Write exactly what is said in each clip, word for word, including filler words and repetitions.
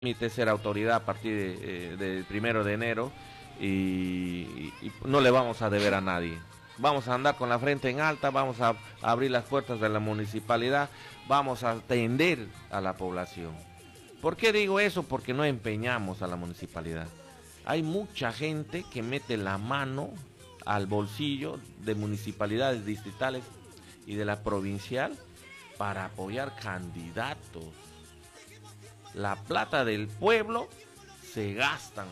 permite ser autoridad a partir de, eh, del primero de enero y, y, y no le vamos a deber a nadie. Vamos a andar con la frente en alta, vamos a, a abrir las puertas de la municipalidad, vamos a atender a la población. ¿Por qué digo eso? Porque no empeñamos a la municipalidad. Hay mucha gente que mete la mano al bolsillo de municipalidades distritales y de la provincial para apoyar candidatos. La plata del pueblo se gastan,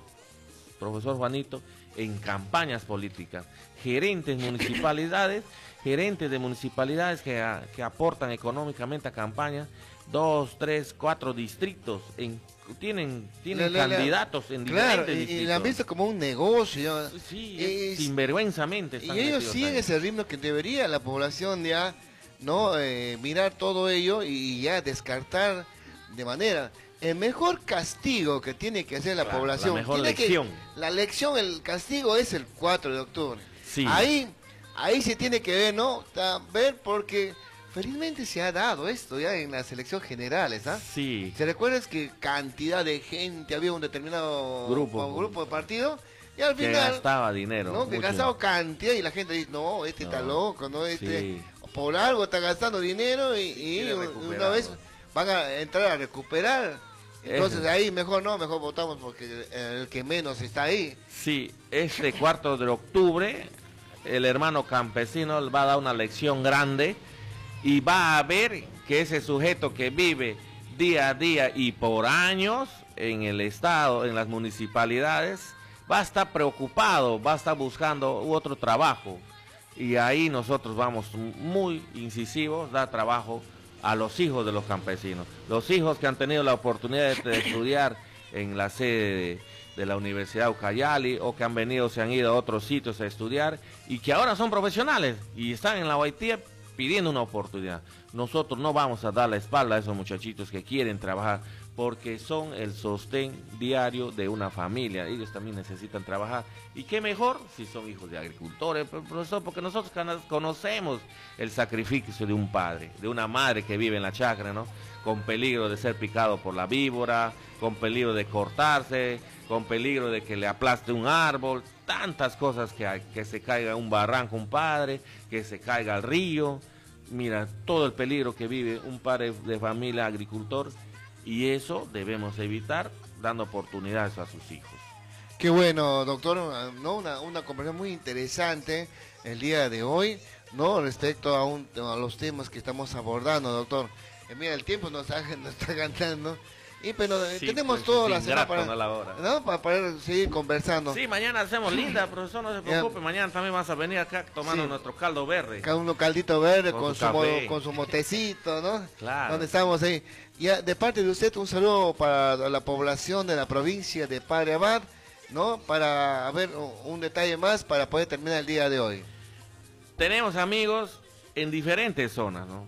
profesor Juanito, en campañas políticas. Gerentes municipalidades, gerentes de municipalidades que, a, que aportan económicamente a campañas, dos, tres, cuatro distritos, en, tienen, tienen la, la, candidatos la, en claro, diferentes y, distritos. Y la han visto como un negocio. Sí, es, sinvergüenzamente. Y ellos siguen ese ritmo que debería la población ya, ¿no? Eh, mirar todo ello y ya descartar de manera. El mejor castigo que tiene que hacer la claro, población. La mejor tiene lección. Que, la lección, el castigo es el cuatro de octubre. Sí. Ahí, ahí se tiene que ver, ¿no? Ver porque felizmente se ha dado esto ya en las elecciones generales, ¿ah? Sí. ¿Se recuerdas que cantidad de gente había un determinado grupo, grupo de partido? Y al que final, gastaba dinero. ¿no? Que gastaba cantidad y la gente dice, no, este no. está loco, ¿no? Este, sí. Por algo está gastando dinero y, y una vez van a entrar a recuperar. Entonces Ese. ahí mejor no, mejor votamos porque el que menos está ahí. Sí, este cuarto de octubre el hermano campesino va a dar una lección grande y va a ver que ese sujeto que vive día a día y por años en el estado, en las municipalidades, va a estar preocupado, va a estar buscando otro trabajo y ahí nosotros vamos muy incisivos, dar trabajo a los hijos de los campesinos, los hijos que han tenido la oportunidad de, de estudiar en la sede de, de la Universidad Ucayali o que han venido, se han ido a otros sitios a estudiar y que ahora son profesionales y están en la O I T pidiendo una oportunidad. Nosotros no vamos a dar la espalda a esos muchachitos que quieren trabajar porque son el sostén diario de una familia, ellos también necesitan trabajar y qué mejor si son hijos de agricultores, profesor, porque nosotros conocemos el sacrificio de un padre, de una madre que vive en la chacra, ¿no? Con peligro de ser picado por la víbora, con peligro de cortarse, con peligro de que le aplaste un árbol, tantas cosas que hay, que se caiga un barranco un padre, que se caiga al río, mira, todo el peligro que vive un padre de familia agricultor. Y eso debemos evitar dando oportunidades a sus hijos. Qué bueno, doctor, ¿no? Una, una conversación muy interesante el día de hoy, ¿no? Respecto a, un, a los temas que estamos abordando, doctor. Eh, mira, el tiempo nos, ha, nos está ganando. Y pero sí, tenemos pues, toda la semana para, la hora. ¿no? para poder seguir conversando. Sí, mañana hacemos linda, profesor, no se preocupe. Ya. Mañana también vas a venir acá tomando sí. nuestro caldo verde. Cada uno caldito verde con, con, su, mo, con su motecito, ¿no? Claro. Donde estamos ahí. Ya, de parte de usted, un saludo para la población de la provincia de Padre Abad, ¿no? Para ver un detalle más para poder terminar el día de hoy. Tenemos amigos en diferentes zonas, ¿no?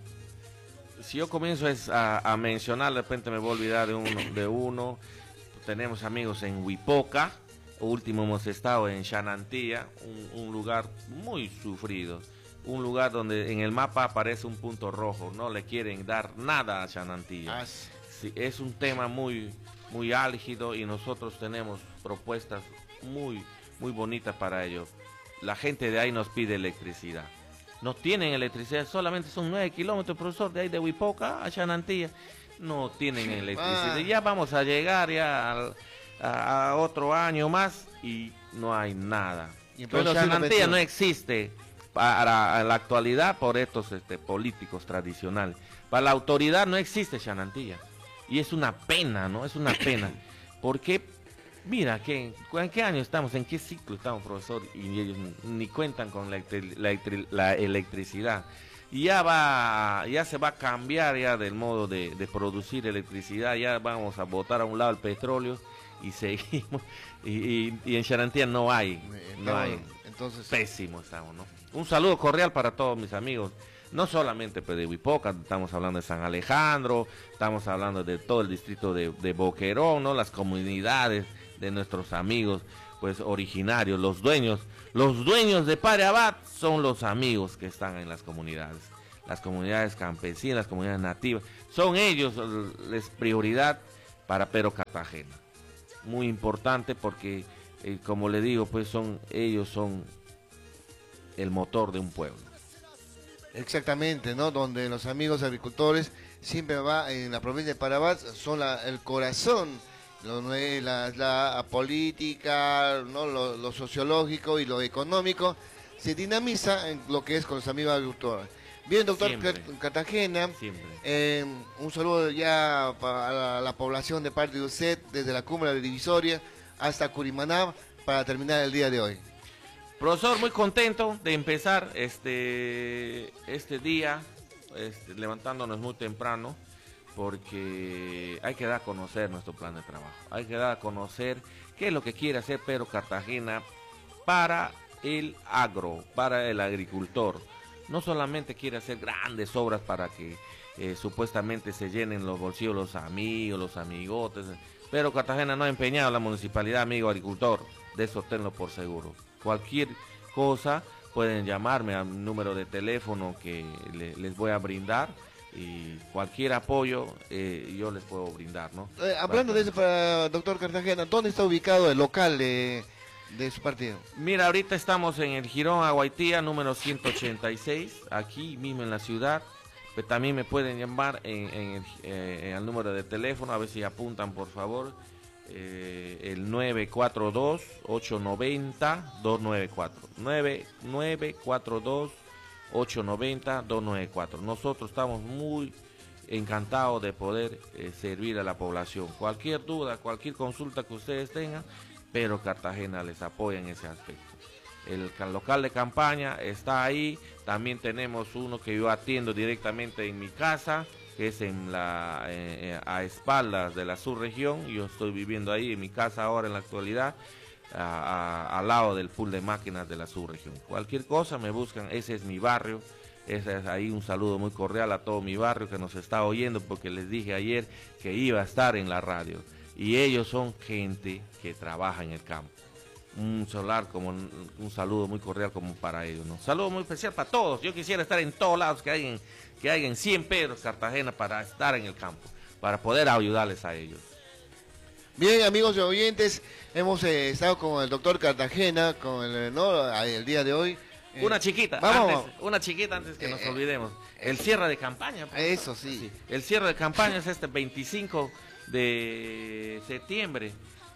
Si yo comienzo a, a mencionar, de repente me voy a olvidar de uno. De uno. Tenemos amigos en Huipoca, último hemos estado en Xanantilla, un, un lugar muy sufrido, un lugar donde en el mapa aparece un punto rojo, no le quieren dar nada a Xanantilla. Ah, sí. Sí, es un tema muy, muy álgido y nosotros tenemos propuestas muy, muy bonitas para ello. La gente de ahí nos pide electricidad. No tienen electricidad, solamente son nueve kilómetros, profesor, de ahí de Huipoca a Xanantilla. No tienen electricidad. Ah. Ya vamos a llegar ya a, a, a otro año más y no hay nada. Pero Xanantilla no existe para la actualidad por estos este, políticos tradicionales. Para la autoridad no existe Xanantilla. Y es una pena, ¿no? Es una pena. Porque, mira, ¿qué, ¿en qué año estamos? ¿En qué ciclo estamos, profesor? Y ellos ni cuentan con la, la, la electricidad. Y ya va, ya se va a cambiar ya del modo de, de producir electricidad. Ya vamos a botar a un lado el petróleo y seguimos. Y, y, y en Xanantilla no hay, no estamos, hay. Entonces, pésimo estamos, ¿no? Un saludo cordial para todos mis amigos. No solamente pues, de Huipoca, estamos hablando de San Alejandro, estamos hablando de todo el distrito de, de Boquerón, ¿no? Las comunidades de nuestros amigos, pues originarios, los dueños, los dueños de Padre Abad son los amigos que están en las comunidades, las comunidades campesinas, las comunidades nativas, son ellos, es prioridad para Pero Cartagena. Muy importante porque, eh, como le digo, pues son ellos son el motor de un pueblo. Exactamente, ¿no? Donde los amigos agricultores siempre va en la provincia de Parabás, son la, el corazón, lo, la, la política, ¿no? Lo, lo sociológico y lo económico se dinamiza en lo que es con los amigos agricultores. Bien, doctor siempre. Cartagena, eh, un saludo ya para la, la población de parte de usted, desde la cumbre de Divisoria hasta Curimaná, para terminar el día de hoy. Profesor, muy contento de empezar este, este día, este, levantándonos muy temprano, porque hay que dar a conocer nuestro plan de trabajo, hay que dar a conocer qué es lo que quiere hacer Pero Cartagena para el agro, para el agricultor. No solamente quiere hacer grandes obras para que eh, supuestamente se llenen los bolsillos los amigos, los amigotes, pero Cartagena no ha empeñado a la municipalidad, amigo agricultor, de eso tenlo por seguro. Cualquier cosa pueden llamarme al número de teléfono que le, les voy a brindar, y cualquier apoyo eh, yo les puedo brindar, ¿no? Eh, hablando para... de eso, para doctor Cartagena, ¿dónde está ubicado el local de, de su partido? Mira, ahorita estamos en el Jirón Aguaitía, número ciento ochenta y seis, aquí mismo en la ciudad. Pero también me pueden llamar en, en el, eh, en el número de teléfono, a ver si apuntan por favor, eh, el nueve cuatro dos, ocho nueve cero, dos nueve cuatro, nueve nueve cuatro dos, ocho nueve cero, dos nueve cuatro. Nosotros estamos muy encantados de poder eh, servir a la población. Cualquier duda, cualquier consulta que ustedes tengan, Pero Cartagena les apoya en ese aspecto. El local de campaña está ahí. También tenemos uno que yo atiendo directamente en mi casa, que es en la eh, a espaldas de la subregión. Yo estoy viviendo ahí en mi casa ahora en la actualidad, a, a, al lado del pool de máquinas de la subregión. Cualquier cosa me buscan, ese es mi barrio. Ese es ahí un saludo muy cordial a todo mi barrio que nos está oyendo, porque les dije ayer que iba a estar en la radio. Y ellos son gente que trabaja en el campo. Un solar como un saludo muy cordial como para ellos, ¿no? Saludo muy especial para todos. Yo quisiera estar en todos lados que hay en, que hay en cien Pedros, Cartagena, para estar en el campo, para poder ayudarles a ellos. Bien, amigos y oyentes, hemos eh, estado con el doctor Cartagena, con el, ¿no? el día de hoy. Eh, una chiquita, vamos. Antes, una chiquita antes que eh, nos olvidemos. Eh, el cierre de campaña. Pues, eso sí. sí. El cierre de campaña es este veinticinco de septiembre.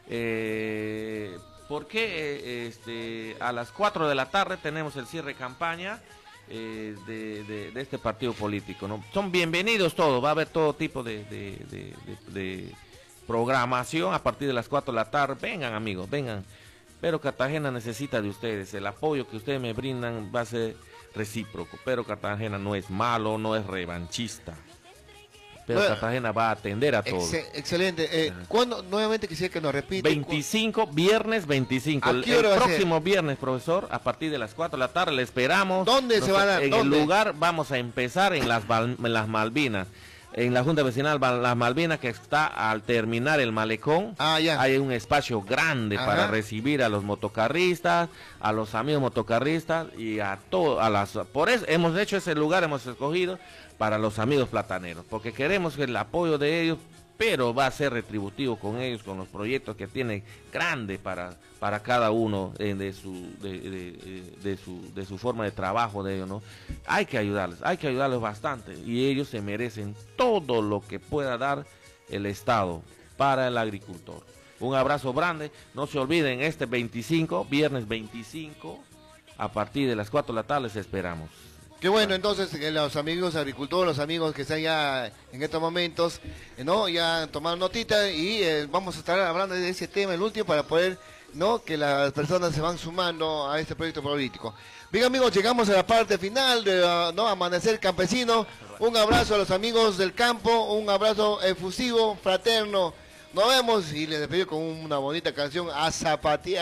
Eh, porque este, a las cuatro de la tarde tenemos el cierre de campaña eh, de, de, de este partido político, ¿no? Son bienvenidos todos, va a haber todo tipo de, de, de, de, de programación a partir de las cuatro de la tarde. Vengan, amigos, vengan. Pero Cartagena necesita de ustedes, el apoyo que ustedes me brindan va a ser recíproco. Pero Cartagena no es malo, no es revanchista. Pero bueno, Cartagena va a atender a todos. Ex excelente. Eh, ¿Cuándo? Nuevamente quisiera que nos repita. veinticinco, viernes veinticinco. El, el próximo viernes, profesor, a partir de las cuatro de la tarde, le esperamos. ¿Dónde se van a...? En ¿dónde? el lugar vamos a empezar en las, en las Malvinas. En la Junta Vecinal Las Malvinas, que está al terminar el malecón. Ah, ya. Hay un espacio grande Ajá. para recibir a los motocarristas, a los amigos motocarristas y a todos. A las, por eso hemos hecho ese lugar, hemos escogido para los amigos plataneros, porque queremos que el apoyo de ellos, pero va a ser retributivo con ellos, con los proyectos que tienen grandes para, para cada uno eh, de, su, de, de, de, su, de su forma de trabajo de ellos, ¿no? Hay que ayudarles, hay que ayudarles bastante, y ellos se merecen todo lo que pueda dar el Estado para el agricultor. Un abrazo grande, no se olviden, este veinticinco, viernes veinticinco, a partir de las cuatro de la tarde les esperamos. Qué bueno, entonces eh, los amigos agricultores, los amigos que están ya en estos momentos, eh, no, ya tomaron notita y eh, vamos a estar hablando de ese tema, el último, para poder, no, que las personas se van sumando a este proyecto político. Bien, amigos, llegamos a la parte final de uh, no Amanecer Campesino. Un abrazo a los amigos del campo, un abrazo efusivo, fraterno. Nos vemos y les despido con una bonita canción a zapatear.